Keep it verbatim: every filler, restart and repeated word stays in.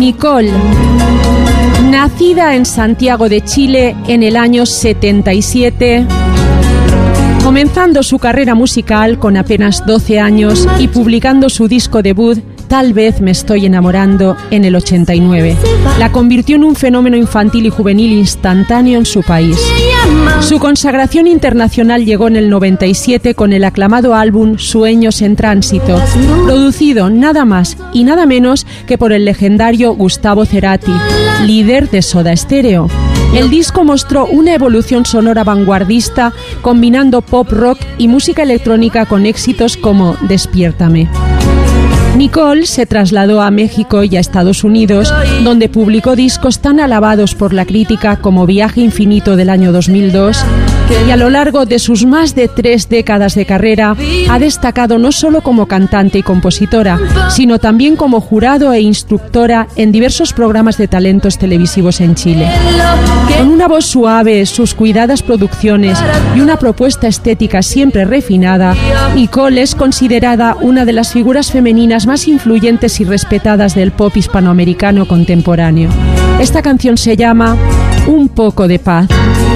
Nicole, nacida en Santiago de Chile en el año setenta y siete, comenzando su carrera musical con apenas doce años y publicando su disco debut Tal vez me estoy enamorando en el ochenta y nueve. La convirtió en un fenómeno infantil y juvenil instantáneo en su país. Su consagración internacional llegó en el noventa y siete con el aclamado álbum Sueños en Tránsito, producido nada más y nada menos que por el legendario Gustavo Cerati, líder de Soda Stereo. El disco mostró una evolución sonora vanguardista, combinando pop rock y música electrónica con éxitos como Despiértame. Nicole se trasladó a México y a Estados Unidos, donde publicó discos tan alabados por la crítica como Viaje Infinito del año dos mil dos, y a lo largo de sus más de tres décadas de carrera ha destacado no solo como cantante y compositora, sino también como jurado e instructora en diversos programas de talentos televisivos en Chile. Con una voz suave, sus cuidadas producciones y una propuesta estética siempre refinada, Nicole es considerada una de las figuras femeninas más influyentes y respetadas del pop hispanoamericano contemporáneo. Esta canción se llama Un poco de paz.